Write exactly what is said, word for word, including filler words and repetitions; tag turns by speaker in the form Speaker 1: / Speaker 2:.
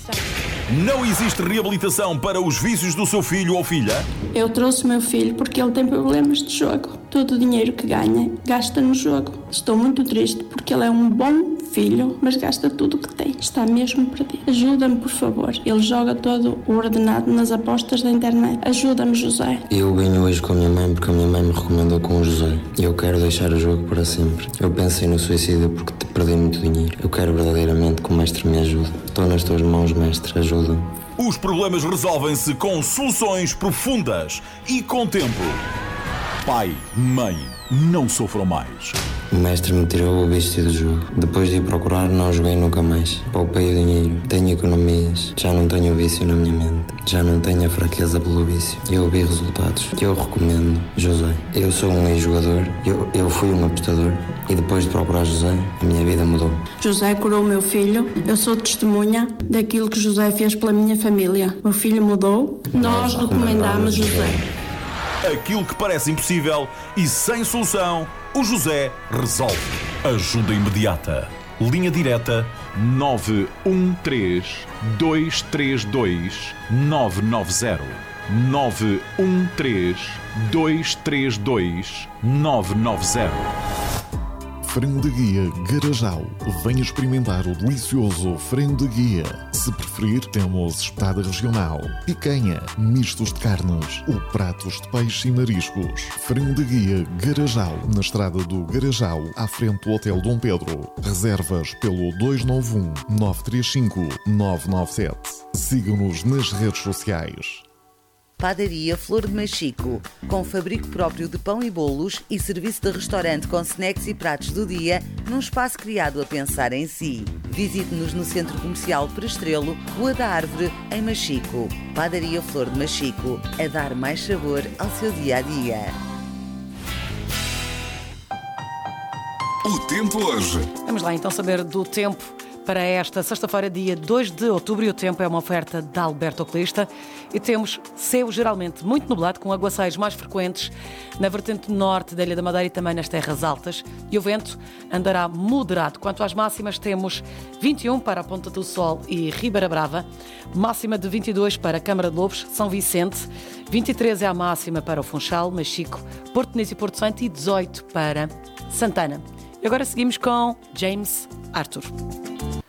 Speaker 1: Não existe reabilitação para os vícios do seu filho ou filha?
Speaker 2: Eu trouxe o meu filho porque ele tem problemas de jogo. Todo o dinheiro que ganha, gasta no jogo. Estou muito triste porque ele é um bom filho, mas gasta tudo o que tem. Está mesmo perdido. Ajuda-me, por favor. Ele joga todo o ordenado nas apostas da internet. Ajuda-me, José.
Speaker 3: Eu venho hoje com a minha mãe porque a minha mãe me recomendou com o José. Eu quero deixar o jogo para sempre. Eu pensei no suicídio porque perdi muito dinheiro. Eu quero verdadeiramente que o mestre me ajude. Estou nas tuas mãos, mestre. Ajuda.
Speaker 1: Os problemas resolvem-se com soluções profundas e com tempo. Pai, mãe, não sofram mais.
Speaker 3: O mestre me tirou o vício do jogo. Depois de ir procurar, não joguei nunca mais. Poupei o dinheiro, tenho economias, já não tenho o vício na minha mente. Já não tenho a fraqueza pelo vício. Eu vi resultados. Eu recomendo José. Eu sou um ex-jogador, eu, eu fui um apostador e depois de procurar José, a minha vida mudou.
Speaker 2: José curou o meu filho. Eu sou testemunha daquilo que José fez pela minha família. O filho mudou. Nós recomendamos José.
Speaker 1: Aquilo que parece impossível e sem solução, o José resolve. Ajuda imediata. Linha direta nove um três, dois três dois, nove nove zero. nove um três, dois três dois, nove nove zero.
Speaker 4: Frango de guia Garajal. Venha experimentar o delicioso frango de guia. Se preferir, temos espetada regional, picanha, mistos de carnes ou pratos de peixe e mariscos. Frango de guia Garajal, na estrada do Garajal, à frente do Hotel Dom Pedro. Reservas pelo dois nove um, nove três cinco, nove nove sete. Siga-nos nas redes sociais.
Speaker 5: Padaria Flor de Machico, com fabrico próprio de pão e bolos e serviço de restaurante com snacks e pratos do dia, num espaço criado a pensar em si. Visite-nos no Centro Comercial Prestrelo, Rua da Árvore, em Machico. Padaria Flor de Machico, a dar mais sabor ao seu dia-a-dia.
Speaker 6: O tempo hoje.
Speaker 7: Vamos lá então saber do tempo para esta sexta-feira, dia dois de outubro, e o tempo é uma oferta da Alberto Oculista. E temos céu geralmente muito nublado, com aguaceiros mais frequentes na vertente norte da Ilha da Madeira e também nas terras altas. E o vento andará moderado. Quanto às máximas, temos vinte e um para a Ponta do Sol e Ribeira Brava, máxima de vinte e dois para Câmara de Lobos, São Vicente, vinte e três é a máxima para o Funchal, Machico, Porto Nisso e Porto Santo e dezoito para Santana. E agora seguimos com James Arthur.